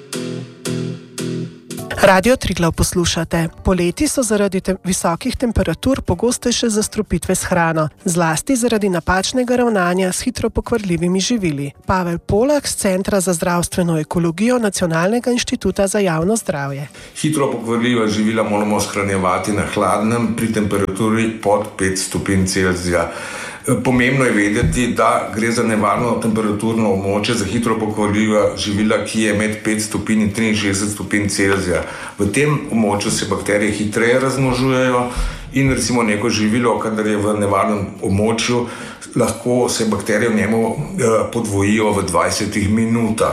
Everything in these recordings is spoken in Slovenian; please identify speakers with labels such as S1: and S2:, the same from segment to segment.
S1: Radio Triglav poslušate. Poleti so zaradi visokih temperatur pogostejše zastrupitve s hrano, zlasti zaradi napačnega ravnanja s hitro pokvarljivimi živili. Pavel Polak z Centra za zdravstveno ekologijo Nacionalnega inštituta za javno zdravje.
S2: Hitro pokvarljiva živila moramo shranjevati na hladnem pri temperaturi pod 5 stopinj Celzija. Pomembno je vedeti, da gre za nevarno temperaturno območje za hitro pokvarljiva živila, ki je med 5 stopinj in 63 stopinj Celzija. V tem območju se bakterije hitreje razmnožujejo in recimo neko živilo, kadar je v nevarnem območju, lahko se bakterije v njemu podvojijo v 20 minutah.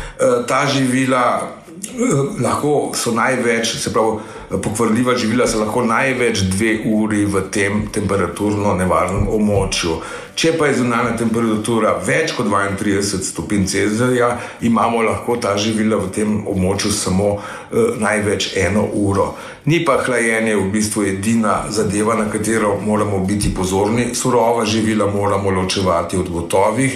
S2: Ta živila lahko so največ, se pravi, pokvarljiva živila so lahko največ 2 uri v tem temperaturno nevarnem območju. Če pa je zunanja temperatura več kot 32 stopinj Celzija, imamo lahko ta živila v tem območju samo največ 1 uro. Ni pa hlajenje v bistvu edina zadeva, na katero moramo biti pozorni. Surova živila moramo ločevati od gotovih,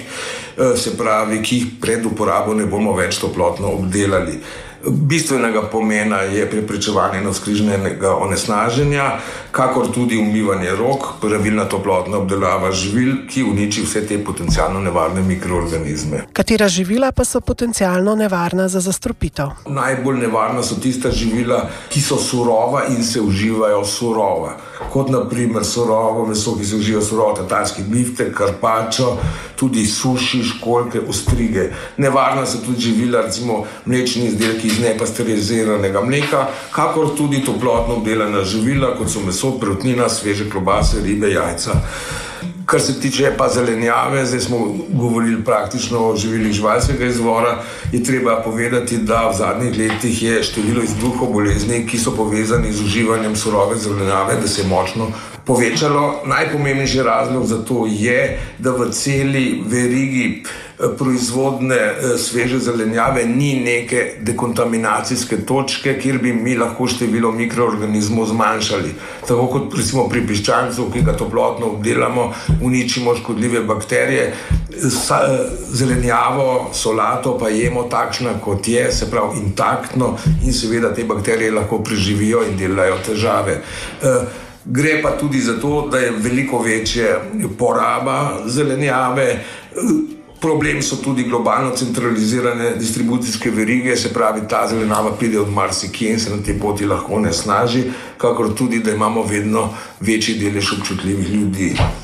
S2: se pravi, ki jih pred uporabo ne bomo več toplotno obdelali. Bistvenega pomena je preprečevanje navzkrižnega onesnaženja, kakor tudi umivanje rok, pravilna toplotna obdelava živil, ki uniči vse te potencialno nevarne mikroorganizme.
S1: Katera živila pa so potencialno nevarna za zastrupitev?
S2: Najbolj nevarna so tista živila, ki so surova in se uživajo surova. Kot na primer surovo meso, ki se uživa surovo, tatarski biftek, karpačo, tudi suši, školjke, ostrige. Nevarna so tudi živila, recimo mlečni izdelki iz nepasteriziranega mleka, kakor tudi toplotno obdelana živila, kot so meso, perutnina, sveže klobase, ribe, jajca. Kar se tiče pa zelenjave, zdaj smo govorili praktično o živilih živalskega izvora, je treba povedati, da v zadnjih letih je število izbruhov bolezni, ki so povezani z uživanjem surove zelenjave, da se je močno povečalo. Najpomembnejši razlog za to je, da v celi verigi proizvodne sveže zelenjave ni neke dekontaminacijske točke, kjer bi mi lahko število mikroorganizmov zmanjšali. Tako kot recimo pri piščancu, ki ga toplotno obdelamo, uničimo škodljive bakterije. Zelenjavo, solato pa jemo takšna, kot je, se pravi intaktno, in seveda te bakterije lahko preživijo in delajo težave. Gre pa tudi za to, da je veliko večja poraba zelenjave. Problem so tudi globalno centralizirane distribucijske verige, se pravi, ta zelenjava pride od marsikje in se na tej poti lahko onesnaži, kakor tudi, da imamo vedno večji delež občutljivih ljudi.